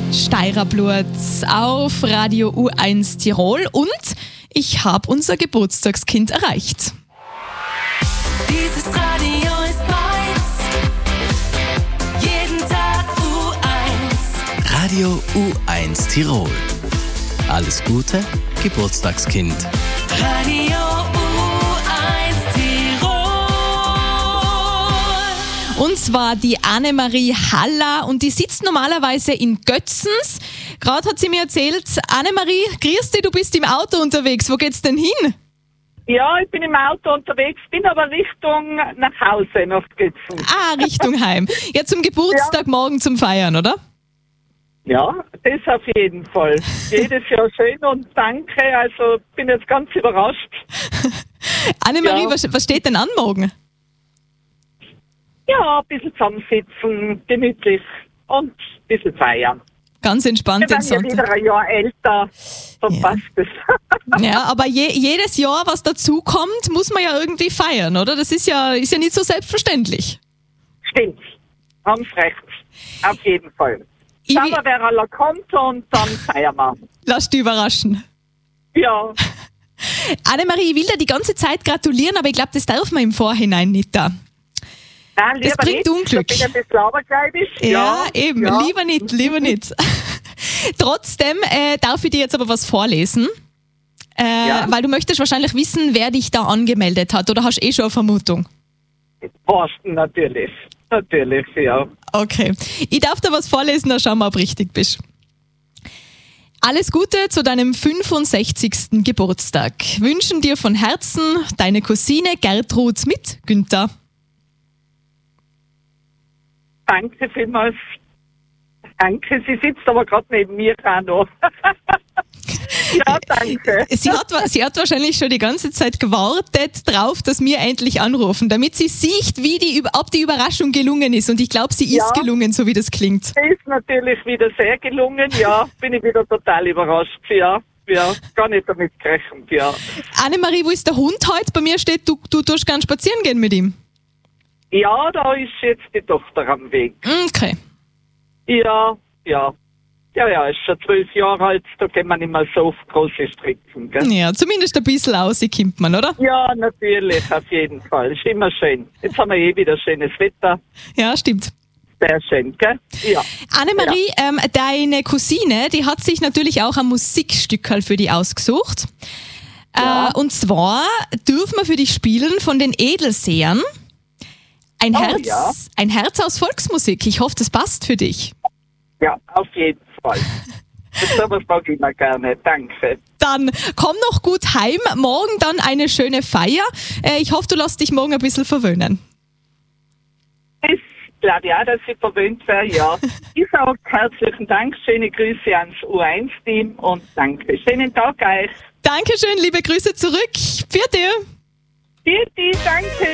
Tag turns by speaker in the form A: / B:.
A: Steirer Blut auf Radio U1 Tirol und ich habe unser Geburtstagskind erreicht.
B: Dieses Radio ist meins. Jeden Tag U1.
C: Radio U1 Tirol. Alles Gute, Geburtstagskind.
B: Radio U1 Tirol.
A: Und zwar die Annemarie Haller und die sitzt normalerweise in Götzens. Gerade hat sie mir erzählt, Annemarie, grüß dich, du bist im Auto unterwegs. Wo geht's denn hin?
D: Ja, ich bin im Auto unterwegs, bin aber Richtung nach Hause, nach Götzen.
A: Ah, Richtung Heim. Ja, zum Geburtstag morgen zum Feiern, oder?
D: Ja, das auf jeden Fall. Jedes Jahr schön und danke, also bin jetzt ganz überrascht.
A: Annemarie,
D: Ja.
A: was steht denn an morgen?
D: Ja, ein bisschen zusammensitzen, gemütlich und ein bisschen feiern.
A: Ganz entspannt
D: Wir
A: den
D: werden ja
A: Sonntag.
D: wieder ein Jahr älter, so
A: Ja.
D: passt es.
A: Ja, aber jedes Jahr, was dazukommt, muss man ja irgendwie feiern, oder? Das ist ja nicht so selbstverständlich.
D: Stimmt, haben Sie recht, auf jeden Fall.
A: Ich
D: Schauen
A: will-
D: wir, wer aller kommt und dann feiern wir.
A: Lass dich überraschen.
D: Ja,
A: Annemarie, ich will dir die ganze Zeit gratulieren, aber ich glaube, das darf man im Vorhinein nicht da.
D: nein, lieber
A: bringt
D: nicht.
A: Unglück.
D: Da bin ich ein bisschen abergläubisch.
A: Ja, eben.
D: Ja.
A: Lieber nicht. Trotzdem darf ich dir jetzt aber was vorlesen.
D: Ja.
A: Weil du möchtest wahrscheinlich wissen, wer dich da angemeldet hat. Oder hast du schon eine Vermutung?
D: Posten natürlich. Natürlich, ja.
A: Okay. Ich darf dir was vorlesen, dann schauen wir, ob du richtig bist. Alles Gute zu deinem 65. Geburtstag. Wünschen dir von Herzen deine Cousine Gertrud mit Günther.
D: Danke vielmals. Danke, sie sitzt aber gerade neben mir auch noch. Ja, danke.
A: Sie hat wahrscheinlich schon die ganze Zeit gewartet drauf, dass wir endlich anrufen, damit sie sieht, ob die Überraschung gelungen ist. Und ich glaube, sie ist
D: Ja.
A: gelungen, so wie das klingt.
D: Ist natürlich wieder sehr gelungen, ja. Bin ich wieder total überrascht, ja. Ja, gar nicht damit gerechnet, ja.
A: Annemarie, wo ist der Hund heute? Bei mir steht, du tust gern spazieren gehen mit ihm.
D: Ja, da ist jetzt die Tochter am Weg.
A: Okay.
D: Ja, ja. Ja, ist schon 12 Jahre alt, da kann man nicht mehr so oft große Strecken, gell?
A: Ja, zumindest ein bisschen rauskommt man, oder?
D: Ja, natürlich, auf jeden Fall. Ist immer schön. Jetzt haben wir wieder schönes Wetter.
A: Ja, stimmt.
D: Sehr schön, gell? Ja.
A: Annemarie, deine Cousine, die hat sich natürlich auch ein Musikstückerl für dich ausgesucht.
D: Ja.
A: Und zwar dürfen wir für dich spielen von den Edelsehern. Ein Herz aus Volksmusik. Ich hoffe, das passt für dich.
D: Ja, auf jeden Fall. Das sowas mag ich immer gerne. Danke.
A: Dann komm noch gut heim. Morgen dann eine schöne Feier. Ich hoffe, du lässt dich morgen ein bisschen verwöhnen.
D: Ich glaube ja, dass ich verwöhnt wäre, ja. Ich sage herzlichen Dank, schöne Grüße ans U1-Team und danke. Schönen Tag euch.
A: Dankeschön, liebe Grüße zurück. Für dir.
D: Bitte, danke.